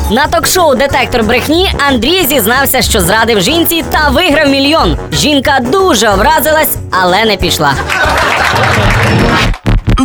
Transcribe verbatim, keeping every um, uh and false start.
На ток-шоу «Детектор брехні» Андрій зізнався, що зрадив жінці та виграв мільйон. Жінка дуже образилась, але не пішла.